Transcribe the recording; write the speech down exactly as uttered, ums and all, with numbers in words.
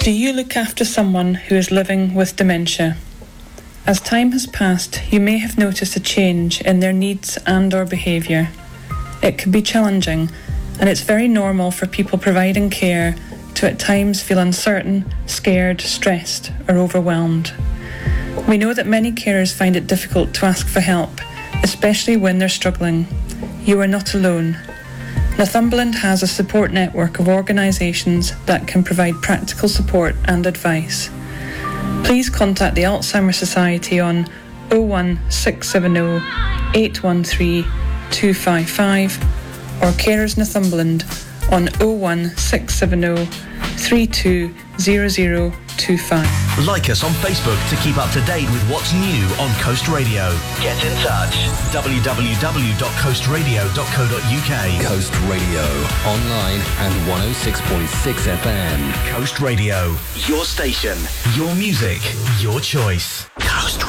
Do you look after someone who is living with dementia? As time has passed, you may have noticed a change in their needs and or behaviour. It can be challenging, and it's very normal for people providing care to at times feel uncertain, scared, stressed or overwhelmed. We know that many carers find it difficult to ask for help, especially when they're struggling. You are not alone. Northumberland has a support network of organisations that can provide practical support and advice. Please contact the Alzheimer's Society on oh one six seven oh, eight one three, two five five or Carers Northumberland on oh one six seven oh, three two zero zero two five. Like us on Facebook to keep up to date with what's new on Coast Radio. Get in touch. w w w dot coast radio dot co dot u k. Coast Radio, online and one oh six point six F M. Coast Radio, your station, your music, your choice. Coast